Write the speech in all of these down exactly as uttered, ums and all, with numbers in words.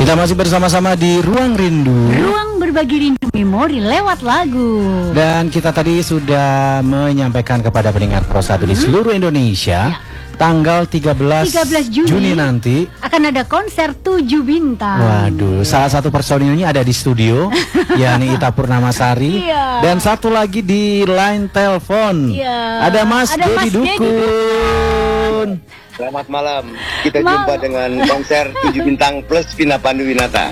Kita masih bersama-sama di Ruang Rindu. Ruang berbagi rindu memori lewat lagu. Dan kita tadi sudah menyampaikan kepada pendengar Pro satu di seluruh Indonesia, ya. Tanggal tiga belas Juni, Juni nanti akan ada konser tujuh bintang. Waduh, salah satu personilnya ada di studio, yakni Ita Purnamasari, ya. Dan satu lagi di line telepon, ya. Ada Mas Dedi Dukun. Selamat malam, kita malam. Jumpa dengan konser tujuh bintang plus Vina Panduwinata.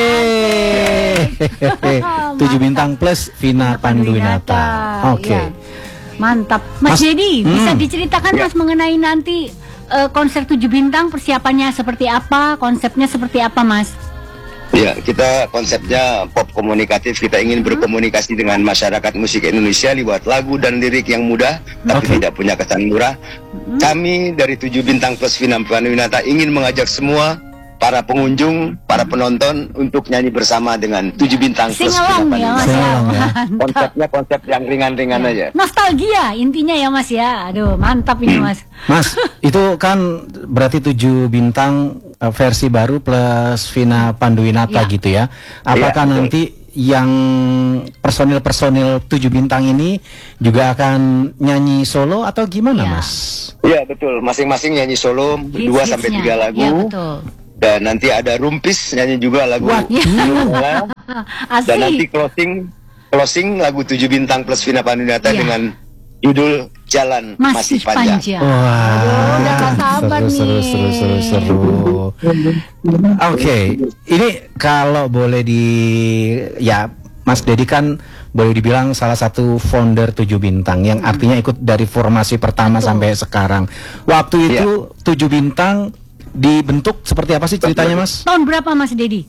tujuh bintang plus Vina Panduwinata. Oke. Okay. Ya. Mantap, Mas, Mas Dedi, hmm. bisa diceritakan ya. Mas mengenai nanti uh, konser tujuh bintang, persiapannya seperti apa, konsepnya seperti apa, Mas? Ya, kita konsepnya pop komunikatif. Kita ingin hmm. berkomunikasi dengan masyarakat musik Indonesia lewat lagu dan lirik yang mudah, tapi okay. tidak punya kesan murah. Hmm. Kami dari tujuh bintang plus Vina Panduwinata ingin mengajak semua para pengunjung, para penonton untuk nyanyi bersama dengan tujuh bintang plus Vina Panduwinata. Ya, konsepnya konsep yang ringan-ringan ya. aja. Nostalgia intinya ya, Mas ya. Aduh, mantap ini, Mas. Mas, itu kan berarti tujuh bintang versi baru plus Vina Panduwinata ya. Gitu ya. Apakah ya, nanti yang personil-personil tujuh bintang ini juga akan nyanyi solo atau gimana, ya. Mas? Iya, betul. Masing-masing nyanyi solo dua sampai tiga lagu. Ya, betul. Dan nanti ada Rumpis nyanyi juga lagu. Ya. Dan nanti closing closing lagu tujuh bintang plus Vina Panduwinata ya. Dengan judul Jalan Masih, Masih Panjang. panjang. Wah, wow. Udah gak sabar seru, nih. Seru, seru, seru, seru. Oke, okay. Ini kalau boleh di, ya Mas Dedi kan boleh dibilang salah satu founder tujuh bintang, yang hmm. artinya ikut dari formasi pertama Betul. Sampai sekarang. Waktu itu ya. tujuh bintang dibentuk seperti apa sih ceritanya, Mas? Tahun berapa, Mas Dedi?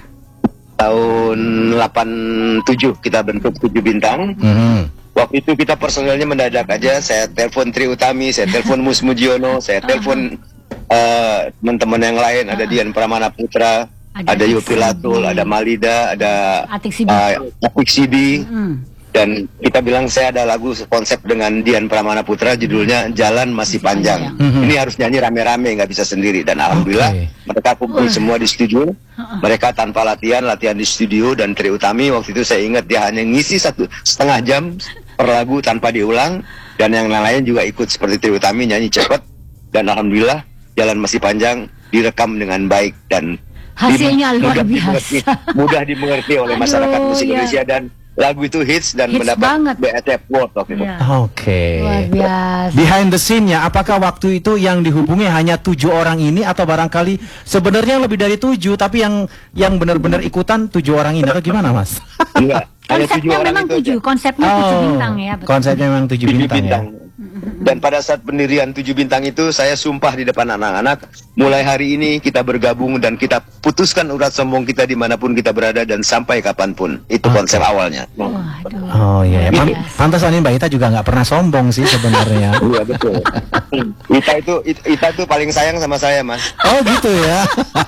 Tahun delapan tujuh kita bentuk tujuh bintang. Hmm. Waktu itu kita personelnya mendadak aja. Saya telepon Tri Utami, saya telepon Mus Mujiono, saya telepon uh, teman-teman yang lain. Ada Dian Pramana Putra, ada, ada Yopi Latul, ada Malida, ada Atik Sibi, uh, Atik Sibi. Hmm. Dan kita bilang saya ada lagu konsep dengan Dian Pramana Putra, judulnya Jalan Masih Panjang. Mm-hmm. Ini harus nyanyi rame-rame, nggak bisa sendiri. Dan alhamdulillah okay. mereka kumpul uh. semua di studio. Mereka tanpa latihan, latihan di studio. Dan Tri Utami waktu itu saya ingat dia hanya ngisi satu setengah jam per lagu tanpa diulang. Dan yang lain juga ikut seperti Tri Utami nyanyi cepat. Dan alhamdulillah Jalan Masih Panjang direkam dengan baik dan hasilnya luar mudah biasa. Dimengerti, mudah dimengerti oleh Aduh, masyarakat musik ya. Indonesia, dan lagu itu hits dan hits mendapat B A T F Award waktu itu. Ya. Oke. Okay. Behind the scene-nya, apakah waktu itu yang dihubungi hanya tujuh orang ini atau barangkali sebenarnya lebih dari tujuh, tapi yang yang benar-benar ikutan tujuh orang ini atau gimana, Mas? Enggak. Konsepnya memang tujuh, konsepnya oh, tujuh bintang ya. Betul. Konsepnya memang tujuh bintang, bintang ya. Dan pada saat pendirian tujuh bintang itu saya sumpah di depan anak-anak, mulai hari ini kita bergabung dan kita putuskan urat sombong kita dimanapun kita berada dan sampai kapanpun. Itu okay. konsep awalnya. Waduh. Oh iya, Pan pantas ini Mbak Ita juga nggak pernah sombong sih sebenarnya. Iya betul. Ita itu Ita itu paling sayang sama saya, Mas. Oh gitu ya.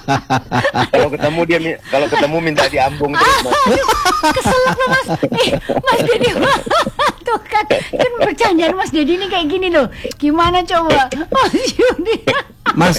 Kalau ketemu dia kalau ketemu minta diambung terus, Mas. Keselak loh, Mas. Eh, Mas Dedi. Tuh kan, kan bercandaan Mas Dedi ini kayak gini loh. Gimana coba? Mas Yudi. Mas,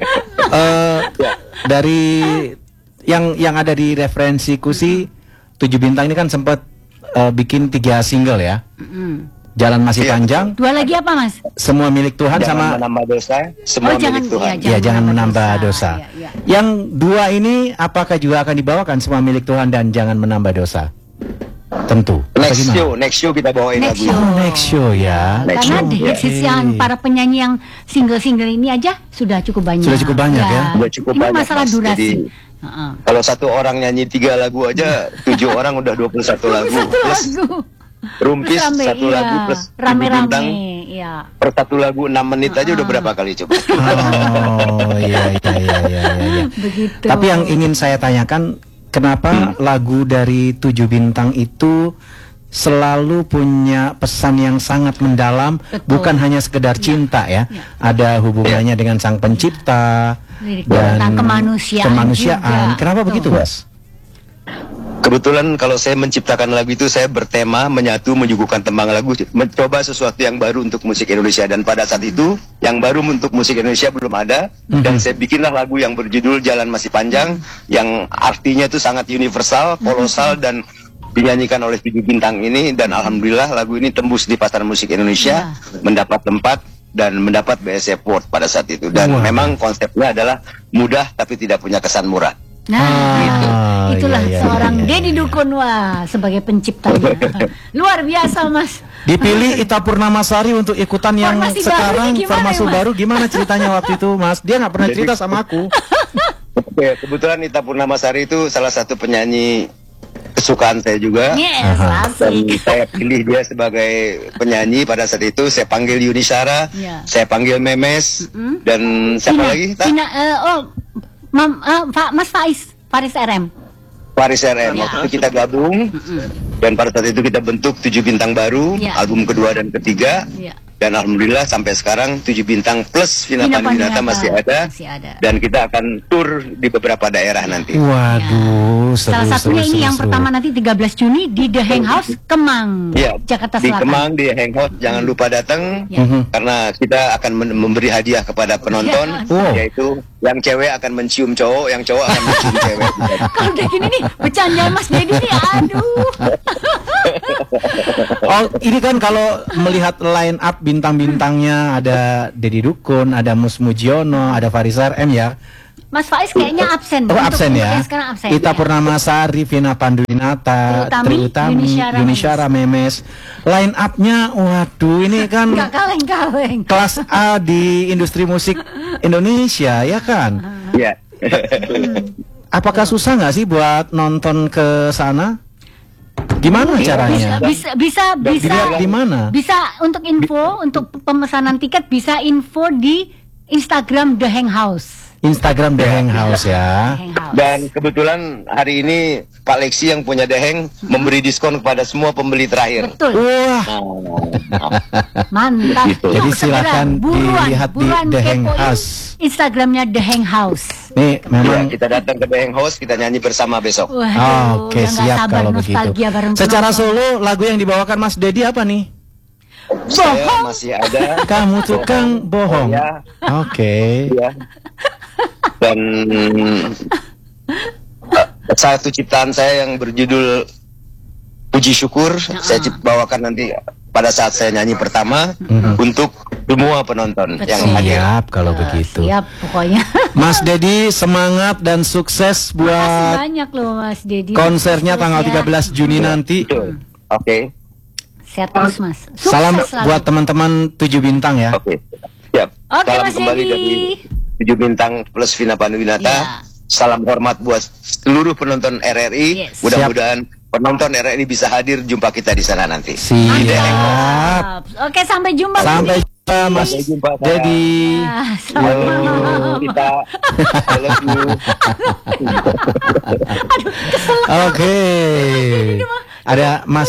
uh, dari yang yang ada di referensiku sih, tujuh bintang ini kan sempat uh, bikin tiga single ya. Mm. Jalan Masih ya. Panjang. Dua lagi apa, Mas? Semua Milik Tuhan. Jangan sama menambah dosa. Semua oh, jangan, Milik Tuhan. Ya, jangan, ya, jangan menambah dosa. dosa. Ya, ya. Yang dua ini apakah juga akan dibawakan Semua Milik Tuhan dan Jangan Menambah Dosa? Tentu. Next show, next show kita bawain next lagu. Show. Oh, next show ya. Next Karena di sisi yang para penyanyi yang single-single ini aja sudah cukup banyak. Sudah cukup banyak ya. ya? Sudah cukup ini banyak. Masalah Mas. durasi. Jadi, uh -uh. kalau satu orang nyanyi tiga lagu aja, tujuh orang udah dua puluh satu lagu. Plus Rumpis rame, satu iya. lagu plus rame-rame. Iya. Per satu lagu enam menit uh -uh. aja udah berapa kali coba? Oh iya iya iya iya. iya. Begitu. Tapi yang ingin saya tanyakan, kenapa hmm. lagu dari tujuh bintang itu selalu punya pesan yang sangat mendalam, Betul. bukan hanya sekedar cinta ya, ya. Ada hubungannya ya. dengan sang pencipta Lirik dan kemanusiaan. kemanusiaan. Juga. Kenapa Betul. begitu, Mas? Kebetulan kalau saya menciptakan lagu itu saya bertema menyatu menyuguhkan tembang lagu, mencoba sesuatu yang baru untuk musik Indonesia, dan pada saat itu yang baru untuk musik Indonesia belum ada, mm-hmm. dan saya bikinlah lagu yang berjudul Jalan Masih Panjang, yang artinya itu sangat universal, kolosal, mm-hmm. dan dinyanyikan oleh tujuh bintang ini, dan alhamdulillah lagu ini tembus di pasar musik Indonesia, yeah. mendapat tempat dan mendapat B S Award pada saat itu, dan wow. memang konsepnya adalah mudah tapi tidak punya kesan murah. Nah, gitu. Itulah iya, iya, seorang iya, iya. Deddy Dukun, wah, sebagai penciptanya. Luar biasa, Mas. Dipilih Ita Purnamasari untuk ikutan yang Formasi sekarang baru, formasi ya, baru. Gimana ceritanya waktu itu, Mas? Dia nggak pernah cerita sama aku. Oke, kebetulan Ita Purnamasari itu salah satu penyanyi kesukaan saya juga. Yes, dan saya pilih dia sebagai penyanyi pada saat itu. Saya panggil Yuni Syara, yeah. saya panggil Memes, mm-hmm. dan siapa Pina, lagi? Pina, uh, oh, Mam, uh, Pak Mas Faiz, Faris R M. Faris R M. Ya. Waktu itu kita gabung, mm-hmm. dan pada saat itu kita bentuk tujuh bintang baru, ya. album kedua dan ketiga. Ya. Dan alhamdulillah sampai sekarang tujuh bintang plus Vina Panduwinata masih ada, masih ada, dan kita akan tur di beberapa daerah nanti. Waduh, ya. seru, salah satunya seru, ini seru, yang seru. pertama nanti tiga belas Juni di The Hang House Kemang, ya, Jakarta di Selatan. Kemang di Hang House, jangan lupa datang, ya. karena kita akan memberi hadiah kepada penonton, ya. wow. yaitu yang cewek akan mencium cowok, yang cowok akan mencium cewek. Kalau udah gini nih, bercanda Mas Deddy nih, aduh. Oh, ini kan kalau melihat line up bintang-bintangnya, ada Deddy Dukun, ada Mus Mujiono, ada Faris R M ya. Mas Faiz kayaknya absen. Oh, absen ya. Absen, Ita ya. Purnamasari, Vina Panduwinata, Tri Utami, Yuni Syara, Memes. Line up-nya, waduh, ini kan nggak kaleng-kaleng. Kelas A di industri musik Indonesia, ya kan? Iya. Apakah susah nggak sih buat nonton ke sana? Gimana caranya? Bisa bisa bisa bisa, di mana? Bisa untuk info, untuk pemesanan tiket bisa info di Instagram The Hang House. Instagram The Hang House ya. Dan kebetulan hari ini Pak Lexi yang punya The Hang hmm. memberi diskon kepada semua pembeli terakhir. Betul. Wah. Mantap. Gitu. Jadi silakan buruan, dilihat buruan di The Hang House. Instagramnya The Hang House. Nih, memang ya, kita datang ke The Hang House, kita nyanyi bersama besok. Oh, Oke, okay, siap kalau begitu. Secara solo lagu yang dibawakan Mas Deddy apa nih? Saya bohong. Masih ada. Kamu tukang bohong. Ya. Oke. Okay. Ya. Dan uh, satu ciptaan saya yang berjudul Puji Syukur, uh-uh. saya bawakan nanti pada saat saya nyanyi pertama uh-huh. untuk semua penonton. Betul. Yang hadir. Siap kalau uh, begitu. Siap pokoknya. Mas Deddy, semangat dan sukses buat Makasih banyak loh Mas Deddy. Konsernya tanggal tiga belas Juni nanti. Oke. Okay. Sehat terus Mas. Sukses Salam selalu. buat teman-teman tujuh bintang ya. Oke. Okay. Siap. Oke okay, Salam Mas kembali Deddy. dari tujuh bintang plus Vina Panduwinata. Yeah. Salam hormat buat seluruh penonton R R I. Yes. Mudah-mudahan penonton R R I bisa hadir, jumpa kita di sana nanti. Siap. Oke, sampai jumpa. Sampai jumpa Mas Deddy. Ya, halo kita. Halo you. Oke. Ada Mas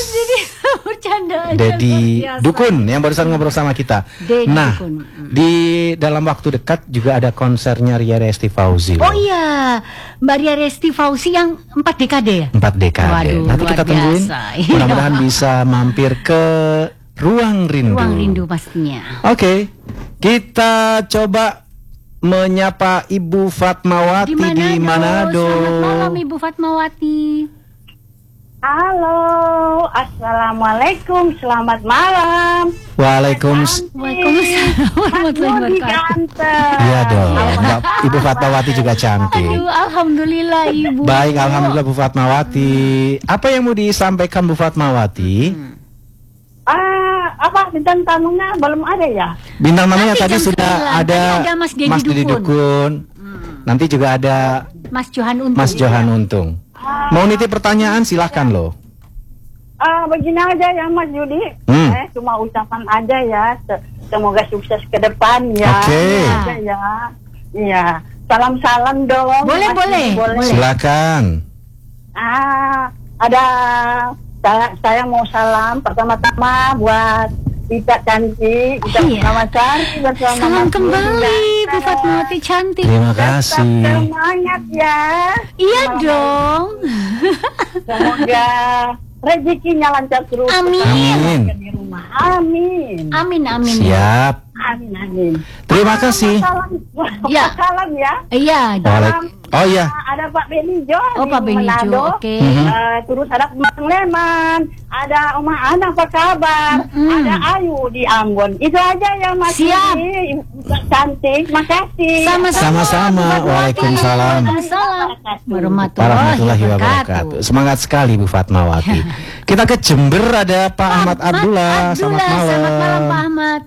Deddy Dukun yang barusan ngobrol sama kita. Deddy nah, Dukun. Di dalam waktu dekat juga ada konsernya Ria Resti Fauzi. Oh iya, Mbak Ria Resti Fauzi yang empat dekade ya? Empat dekade. Waduh, nanti kita tungguin. Mudah-mudahan bisa mampir ke Ruang Rindu. Ruang Rindu pastinya. Oke, okay. Kita coba menyapa Ibu Fatmawati di Manado. Di Manado. Selamat malam Ibu Fatmawati. Halo, assalamualaikum, selamat malam. Waalaikumsalam. Waalaikumsalam. Iya dong, Mbak, Ibu Fatmawati juga cantik. Aduh, alhamdulillah Ibu. Baik, alhamdulillah Bu Fatmawati. Apa yang mau disampaikan Bu Fatmawati? Hmm. Ah, apa bintang tamunya belum ada ya? Bintang tamunya tadi sudah ada, ada Mas Deddy Mas Deddy Dukun. Dukun. Hmm. Nanti juga ada Mas Johan Untung. Mas Johan Untung. Ah, mau nitip pertanyaan silahkan loh. Ah, begini aja ya Mas Yudi. Hmm. Eh, cuma ucapan aja ya. Semoga sukses ke depan ya. Oke. Okay. Ya. Iya. Salam-salam dong. Boleh, boleh. boleh. Silakan. Ah, ada saya, saya mau salam pertama-tama buat Kita cantik, kita Iya. Mama Sari bersama Salam Mas kembali Yudi. Bu Fatmawati cantik. Terima Tetap kasih. semangat ya. Iya dong. Semoga rezekinya lancar terus. Amin. Amin. Di rumah. Amin. Amin amin. Siap. Amin amin. Terima kasih. Salam, Ya. salam ya. Iya. Waalaikumsalam. Oh iya. Ada Pak Benijo Oh di Pak Benijo, Manado. oke. Mhm. Eh, terus ada Bang Leman, ada Oma Ana apa kabar? Mm-mm. Ada Ayu di Ambon. Itu aja ya Mas. Siap. Yudi. Cantik, makasih. Sama-sama. Sama-sama. Bu Fatmawati. Waalaikumsalam. Waalaikumsalam. Warahmatullahi Warahmatullahi wabarakatuh. wabarakatuh. Semangat sekali Bu Fatmawati. Kita ke Jember, ada Pak Ahmad Abdullah. Selamat malam. Selamat malam Pak Ahmad.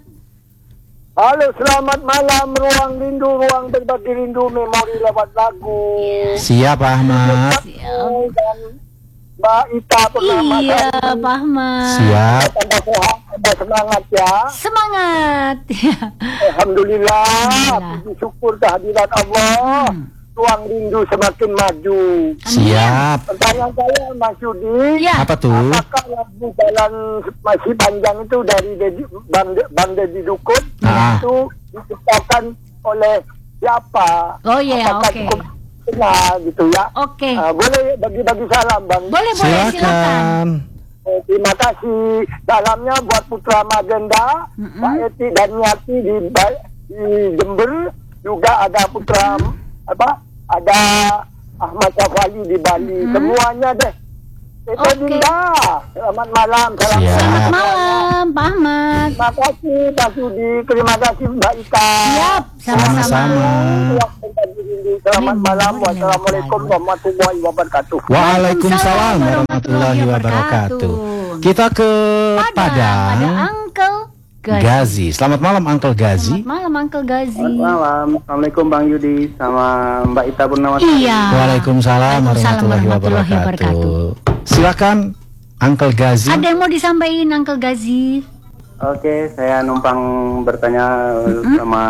Halo, selamat malam. Ruang rindu, ruang berbagi rindu, memori lewat lagu. Siap Pak Ahmad. Dan Mbak Ita pernah Iya Pak Ahmad. Siap. tambah sehat, tambah semangat ya. Semangat. Alhamdulillah, Alhamdulillah. puji syukur kehadiran Allah. Hmm. Ruang rindu semakin maju. Siap. Pertanyaan saya, Mas Yudi, Ya. Apa tuh? apakah lagu jalan masih panjang itu dari Dedi, Bang, De- Bang Deddy Dukun Ah. itu diciptakan oleh siapa? Oh iya, Apakah oke. cukup kenal gitu ya? Oke. Ah, boleh bagi-bagi salam, Bang. Boleh boleh silakan. Silakan. Eh, terima kasih. Salamnya buat Putra Magenda, Mm-mm. Pak Eti dan Nyati di, Ba- di Jember, juga ada Putra apa? Ada Ahmad Safali di Bali. Mm-mm. Semuanya deh. Itu Oke. Dinda. Selamat malam. Salam Siap. Selamat malam Pak Ahmad. Terima kasih Pak Sudi. Terima kasih Mbak Ika. Siap, sama-sama. Sama-sama. Selamat malam. Wassalamualaikum warahmatullahi wabarakatuh. Waalaikumsalam warahmatullahi wabarakatuh. Kita ke Padang. Ada Padang. Uncle Gazi. Gazi. Selamat malam Uncle Gazi. Selamat malam Uncle Gazi. Malam, Assalamualaikum Bang Yudi sama Mbak Ita Purnawati. Iya. Waalaikumsalam warahmatullahi warahmatullahi wabarakatuh. Silakan Uncle Gazi. Ada yang mau disampaikan Uncle Gazi? Oke, saya numpang bertanya sama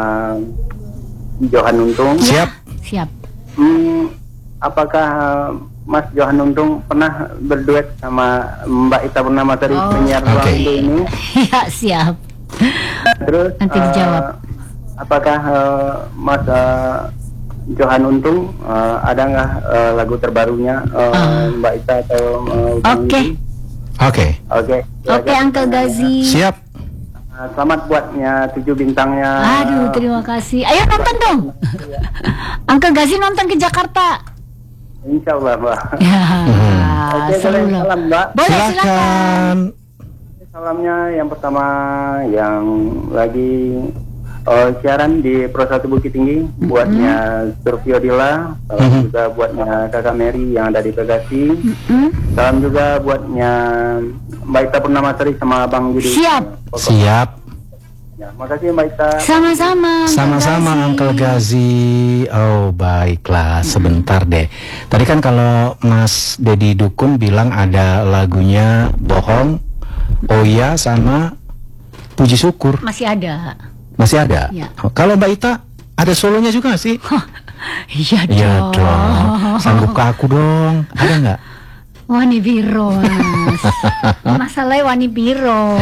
Johan Untung. Siap. Siap. Hmm, apakah Mas Johan Untung pernah berduet sama Mbak Ita Purnawati Oh, penyiar oke. Ruang Rindu ini? Ya siap. Terus Nanti eh, dijawab. apakah eh, Mas eh, Johan Untung eh, ada nggak eh, lagu terbarunya eh, Ah. Mbak Ita atau eh, Bang Oke. Yudi? Oke. Oke. Oke Uncle Gazi. Siap. Uh, selamat buatnya tujuh bintangnya. Aduh, terima kasih. Ayo nonton dong. Uncle Gazi nonton ke Jakarta. Insya Allah, Mbak. Ya, Oke, seru boleh loh. salam, Mbak. Boleh silakan. Silakan. Salamnya yang pertama yang lagi uh, siaran di Pro satu Bukit Tinggi, buatnya Survio Dila, salam Mhm. juga buatnya Kakak Mary yang ada di Bekasi, Hmm? salam juga buatnya Mbak Ita Purnamasari sama Bang Yudi. Siap. Pokok- Siap. Ya, makasih Mbak Ita. Sama-sama. Uncle Sama-sama Gazi. Uncle Gazi. Oh baiklah, sebentar deh. Tadi kan kalau Mas Deddy Dukun bilang ada lagunya Bohong, Oh iya sama Puji Syukur. Masih ada. Masih ada? Ya. Oh, kalau Mbak Ita ada solonya juga nggak sih? Iya Iya dong. dong. Sanggup ke aku dong. Ada nggak? Wani Biro, Mas. Masalahnya Wani Biro.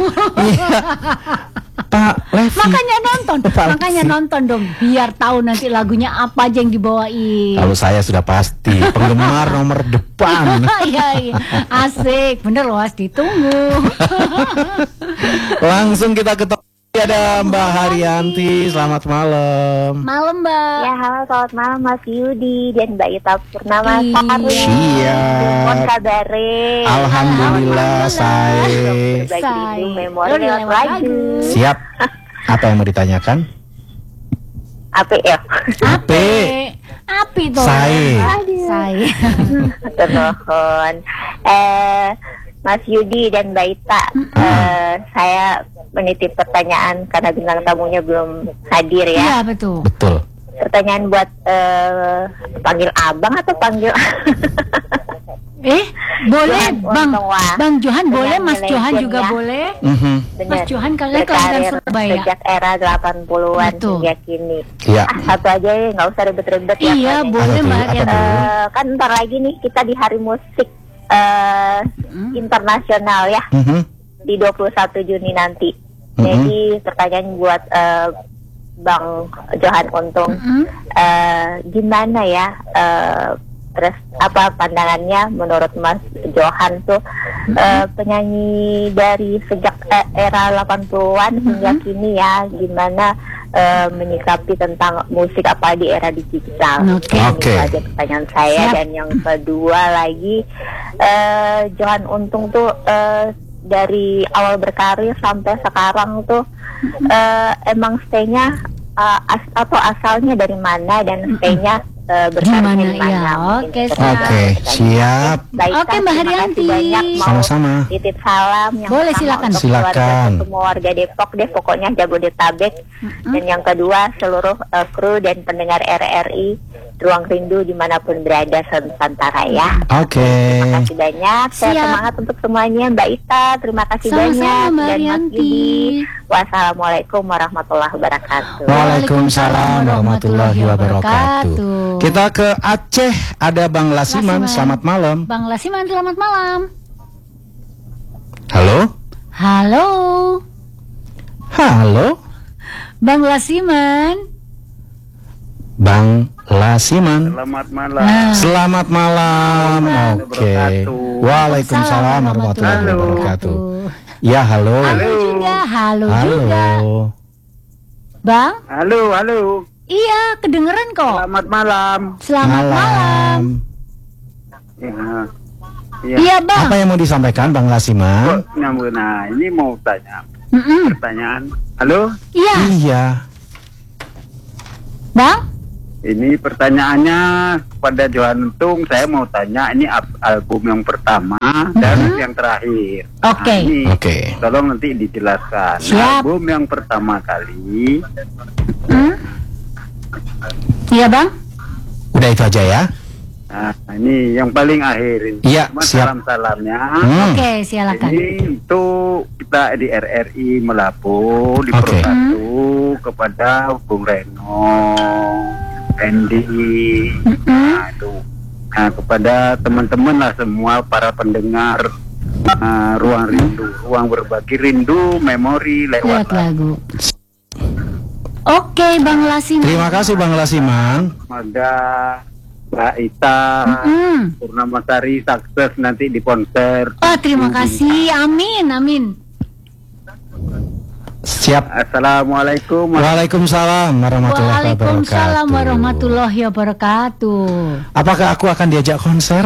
Pak Levi. Makanya nonton, Pak makanya Levi. nonton dong, biar tahu nanti lagunya apa aja yang dibawain. Kalau saya sudah pasti penggemar nomor depan. Iya, iya. Asik, bener loh, Mas, ditunggu. Langsung kita ketemu. Ada Mbak Haryanti. Selamat malam. Malam, Mbak. Ya, halo, selamat malam Mas Yudi dan Mbak Ita Purnamasari. Siap. Mohon kabare. Alhamdulillah, saya. Berbagi Say. rindu memori Udah lewat lewat lagu. lagu. Siap. Apa yang mau ditanyakan? Apa ya? Ape. Api tuh. Saya. Saya. Termohon. Eh, Mas Yudi dan Mbak Ita, eh, saya menitip pertanyaan karena bintang tamunya belum hadir Iya, ya. betul. Betul. Pertanyaan buat eh, panggil abang atau panggil Eh, boleh, Johan Bang. Untung, wah. Bang Johan Dengan boleh, Mas legend Johan juga ya. boleh. Mhm. Mas Johan kalian kelahiran berkarir Surabaya. sejak era delapan puluhan Betul. hingga kini. Iya. Ah, satu aja ya, nggak usah ribet-ribet ya. Iya, kan, ya. boleh Apa tuh? Mbak Apa Haryanti. tuh? Eh, kan ntar lagi nih kita di Hari Musik eh, Hmm. Internasional ya. Mhm. di dua puluh satu Juni nanti. Mm-hmm. Jadi pertanyaan buat uh, Bang Johan Untung, Mm-hmm. uh, gimana ya uh, terus apa pandangannya menurut Mas Johan tuh uh, penyanyi dari sejak uh, era delapan puluhan hingga kini ya, gimana uh, menyikapi tentang musik apa di era digital. Oke. Ini Oke. aja pertanyaan saya. Siap. Dan yang kedua lagi, uh, Johan Untung tuh uh, dari awal berkarir sampai sekarang tuh uh, emang stay-nya uh, as atau asalnya dari mana dan stay-nya uh, berkarirnya Gimana, di mana? ya, Mungkin oke, seperti siap. Oke, itu. siap. Baik, Oke, Kak, Mbak terima kasih Haryanti. banyak. Mau Sama-sama. titip salam yang Boleh, pertama silakan. untuk Silakan. keluarga, semua warga Depok deh, pokoknya Jabodetabek. Dan yang kedua seluruh uh, kru dan pendengar R R I Ruang Rindu dimanapun berada Nusantara ya. Oke. Terima kasih banyak. Saya Siap. semangat untuk semuanya, Mbak Ita. Terima kasih Sama-sama, banyak. Mbak Dan Mas Haryanti. Yudi. Wassalamualaikum warahmatullahi wabarakatuh. Waalaikumsalam warahmatullahi wabarakatuh. Kita ke Aceh, ada Bang Lasiman. Lasiman. Selamat malam. Bang Lasiman, selamat malam. Halo? Halo, Halo? Bang Lasiman. Bang Lasiman. Selamat malam. Nah, Selamat malam. Oke. wabarakatuh. Waalaikumsalam warahmatullahi Halo. wabarakatuh. Ya, halo. Halo juga, halo, Halo. juga. Bang, Halo, halo. iya kedengeran kok. Selamat malam. Selamat malam. Ya. Ya. Iya, Bang. Apa yang mau disampaikan Bang Lasiman? Kok nyambung? Nah, ini mau tanya Mm-mm. pertanyaan. Halo, Iya, Iya. Bang. ini pertanyaannya pada Johan Untung. Saya mau tanya, ini al- album yang pertama dan yang terakhir. Oke. Nah, ini Oke. tolong nanti dijelaskan. Siap. Album yang pertama kali, Hmm? Iya, Bang. Udah itu aja ya. nah ini yang paling akhir ini. Iya, Cuma siap. salam-salamnya. Hmm. Oke, silakan. Ini untuk kita di R R I Melapo di Oke. Persatu kepada Bung Reno, Andy, nah itu, nah kepada teman-teman lah semua para pendengar uh, Ruang Rindu, Ruang Berbagi Rindu, Memori lewat Lihat lagu. lagu. Oke, Bang Lasiman. Terima kasih Bang Lasiman. Semoga Mbak Ita, Mm-mm. Purnamasari sukses nanti di konser. Oh, terima kasih. Amin, amin. Siap. Assalamualaikum. Waalaikumsalam warahmatullahi Waalaikumsalam wabarakatuh. warahmatullahi wabarakatuh. Apakah aku akan diajak konser?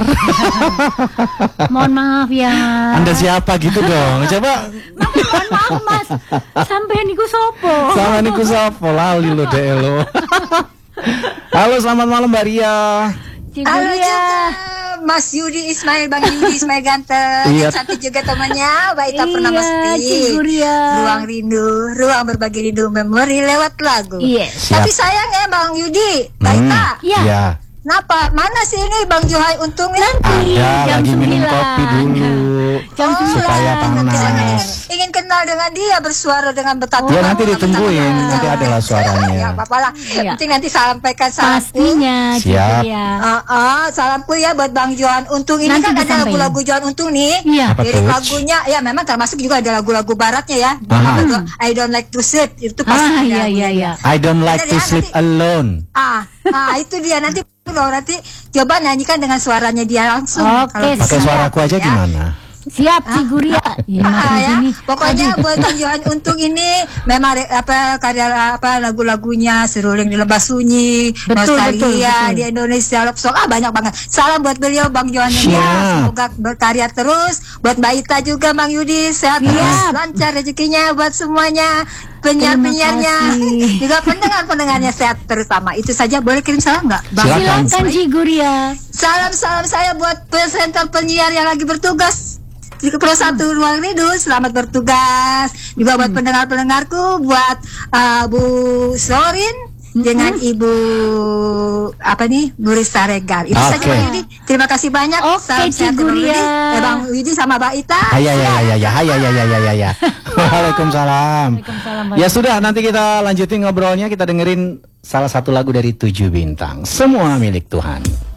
Mohon maaf ya. Anda siapa gitu dong? Coba Mohon maaf, Mas. Sampai niku sopo. sama niku sapa lali lo deh lo. Halo, selamat malam Mbak Ria. Halo Ciburia. juga Mas Yudi Ismail, Bang Yudi Ismail ganteng. Iya. Yang cantik juga temannya Mbak Ita Iya, Purnamasti. Ciburia. Ruang rindu, ruang berbagi rindu, memori lewat lagu. Yes. Siap. Tapi sayangnya Bang Yudi, Mbak Hmm, Ita, Iya. Ya. kenapa? Mana sih ini Bang Johan Untung nanti? Ada jam lagi minum sembilan. kopi dulu Jam Oh, supaya nanti saya ingin, panas. ingin kenal dengan dia, bersuara dengan betapa. Ya, nanti ditungguin, nanti adalah suaranya. Ya, apa lah. Iya. Nanti nanti sampaikan salamku. Pastinya, Siap. Ciburia. Ah, ah, salamku ya buat Bang Johan Untung. Ini Nanti kan ada disampaikan. lagu-lagu Johan Untung nih. Iya. Apa Lirik tuh? lagunya ya memang termasuk juga ada lagu-lagu baratnya ya. Aha. Apa tuh? I don't like to sleep itu pasti Ah, ada iya, lagunya. iya, iya. I don't like to Nanti- sleep alone. Ah, ah itu dia nanti loh nanti coba nyanyikan dengan suaranya dia langsung. Oke, Kalau bisa. Pakai suaraku aja Ya. gimana? Siap, Ciburia. Ya, Ah, makin ya. sini. Pokoknya Aduh. buat Bang Johan Untung ini memang re- apa karya apa lagu-lagunya Seruling di Lembah Sunyi, Betul, Nostalgia betul, betul. di Indonesia Love Song, ah banyak banget. Salam buat beliau Bang Johan ya. Siap. Semoga berkarya terus. Buat Mbak Ita juga Bang Yudi sehat terus, lancar rezekinya buat semuanya. Penyiar-penyiarnya kasih. juga pendengar-pendengarnya sehat terutama. Itu saja, boleh kirim salam nggak? Bang Silakan. Silakan, Ciburia. Salam-salam saya buat presenter penyiar yang lagi bertugas di Pro satu Ruang Rindu, selamat bertugas. Juga buat pendengar-pendengarku, buat uh, Bu Sorin dengan Ibu apa nih, Bu Rista Regar. Itu saja Oke. Bang Yudi. Terima kasih banyak. Oke, Salam sehat Bang Ciburia. Yudi, eh, Bang Yudi sama Mbak Ita. Hai ya ya ya ya hai ya ya ya ya ya ya. Waalaikumsalam. Waalaikumsalam, Ya sudah, nanti kita lanjutin ngobrolnya, kita dengerin salah satu lagu dari Tujuh Bintang. Semua milik Tuhan.